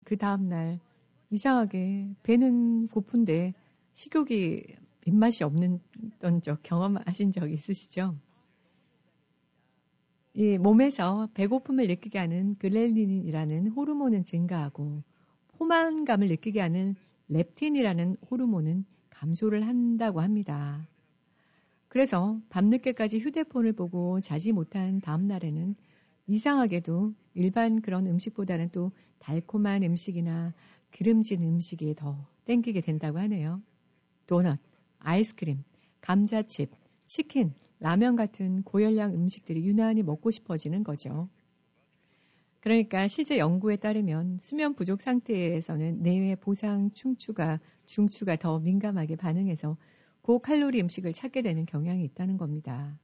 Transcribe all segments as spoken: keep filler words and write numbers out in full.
그 다음날 이상하게 배는 고픈데 식욕이 입맛이 없는 적 경험하신 적 있으시죠? 이 몸에서 배고픔을 느끼게 하는 그렐린이라는 호르몬은 증가하고 포만감을 느끼게 하는 렙틴이라는 호르몬은 감소를 한다고 합니다. 그래서 밤늦게까지 휴대폰을 보고 자지 못한 다음 날에는 이상하게도 일반 그런 음식보다는 또 달콤한 음식이나 기름진 음식이 더 땡기게 된다고 하네요. 도넛, 아이스크림, 감자칩, 치킨, 라면 같은 고열량 음식들이 유난히 먹고 싶어지는 거죠. 그러니까 실제 연구에 따르면 수면 부족 상태에서는 뇌의 보상 충추가, 중추가 더 민감하게 반응해서 고칼로리 음식을 찾게 되는 경향이 있다는 겁니다.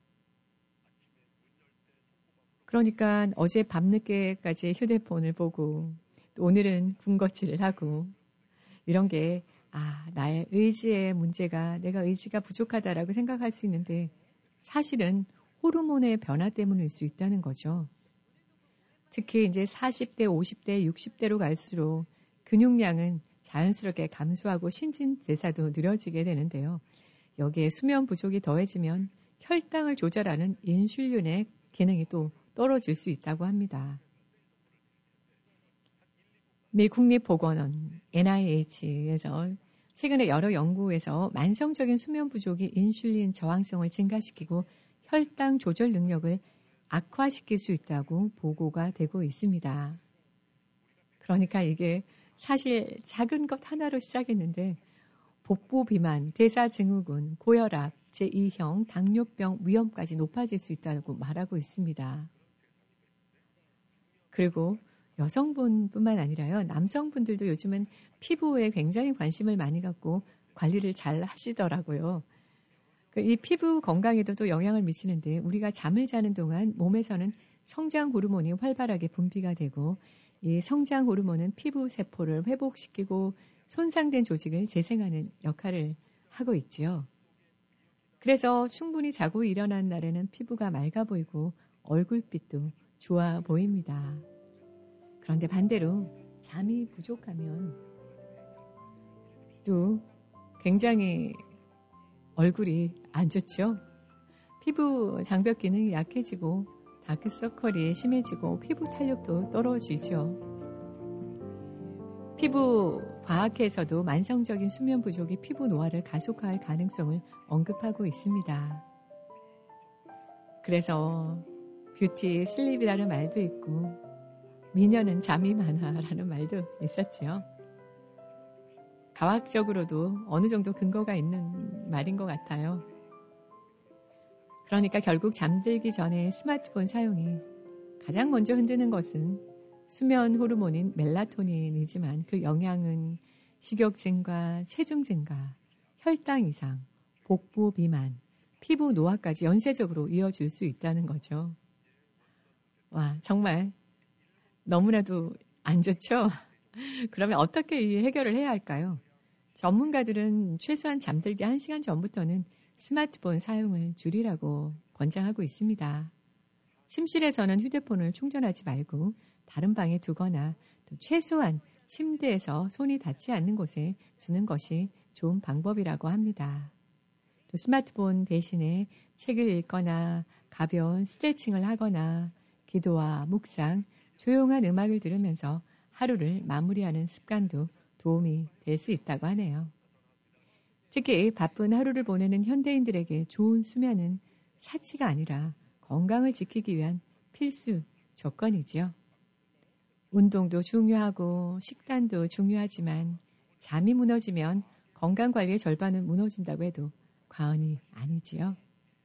그러니까 어제 밤늦게까지 휴대폰을 보고 또 오늘은 군것질을 하고 이런 게 아, 나의 의지의 문제가 내가 의지가 부족하다라고 생각할 수 있는데 사실은 호르몬의 변화 때문일 수 있다는 거죠. 특히 이제 사십 대, 오십 대, 육십 대로 갈수록 근육량은 자연스럽게 감소하고 신진대사도 느려지게 되는데요. 여기에 수면 부족이 더해지면 혈당을 조절하는 인슐린의 기능이 또 떨어질 수 있다고 합니다. 미 국립보건원 엔아이에이치에서 최근에 여러 연구에서 만성적인 수면 부족이 인슐린 저항성을 증가시키고 혈당 조절 능력을 악화시킬 수 있다고 보고가 되고 있습니다. 그러니까 이게 사실 작은 것 하나로 시작했는데 복부 비만, 대사증후군, 고혈압, 제이형 당뇨병 위험까지 높아질 수 있다고 말하고 있습니다. 그리고 여성분뿐만 아니라요. 남성분들도 요즘은 피부에 굉장히 관심을 많이 갖고 관리를 잘 하시더라고요. 이 피부 건강에도 또 영향을 미치는데 우리가 잠을 자는 동안 몸에서는 성장 호르몬이 활발하게 분비가 되고 이 성장 호르몬은 피부 세포를 회복시키고 손상된 조직을 재생하는 역할을 하고 있지요. 그래서 충분히 자고 일어난 날에는 피부가 맑아 보이고 얼굴빛도 좋아 보입니다. 그런데 반대로 잠이 부족하면 또 굉장히 얼굴이 안 좋죠. 피부 장벽 기능이 약해지고 다크서클이 심해지고 피부 탄력도 떨어지죠. 피부 과학회에서도 만성적인 수면 부족이 피부 노화를 가속화할 가능성을 언급하고 있습니다. 그래서 뷰티 슬립이라는 말도 있고 미녀는 잠이 많아라는 말도 있었죠. 과학적으로도 어느 정도 근거가 있는 말인 것 같아요. 그러니까 결국 잠들기 전에 스마트폰 사용이 가장 먼저 흔드는 것은 수면 호르몬인 멜라토닌이지만 그 영향은 식욕 증가, 체중 증가, 혈당 이상, 복부 비만, 피부 노화까지 연쇄적으로 이어질 수 있다는 거죠. 와, 정말 너무나도 안 좋죠? 그러면 어떻게 이 해결을 해야 할까요? 전문가들은 최소한 잠들기 한 시간 전부터는 스마트폰 사용을 줄이라고 권장하고 있습니다. 침실에서는 휴대폰을 충전하지 말고 다른 방에 두거나 또 최소한 침대에서 손이 닿지 않는 곳에 두는 것이 좋은 방법이라고 합니다. 또 스마트폰 대신에 책을 읽거나 가벼운 스트레칭을 하거나 기도와 묵상, 조용한 음악을 들으면서 하루를 마무리하는 습관도 도움이 될 수 있다고 하네요. 특히 바쁜 하루를 보내는 현대인들에게 좋은 수면은 사치가 아니라 건강을 지키기 위한 필수 조건이지요. 운동도 중요하고 식단도 중요하지만 잠이 무너지면 건강관리의 절반은 무너진다고 해도 과언이 아니지요.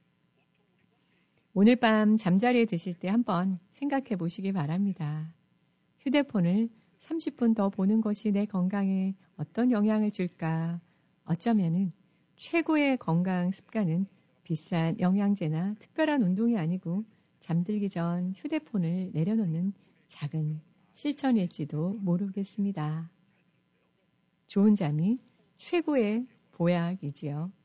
오늘 밤 잠자리에 드실 때 한번 생각해 보시기 바랍니다. 휴대폰을 삼십 분 더 보는 것이 내 건강에 어떤 영향을 줄까? 어쩌면은 최고의 건강 습관은 비싼 영양제나 특별한 운동이 아니고 잠들기 전 휴대폰을 내려놓는 작은 실천일지도 모르겠습니다. 좋은 잠이 최고의 보약이지요.